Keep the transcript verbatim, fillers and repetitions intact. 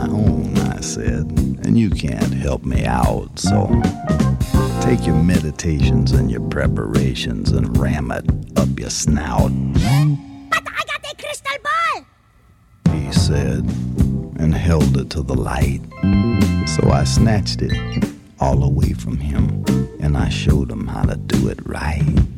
my own, I said, and you can't help me out, so take your meditations and your preparations and ram it up your snout. But I got a crystal ball, he said, and held it to the light. So I snatched it all away from him, and I showed him how to do it right.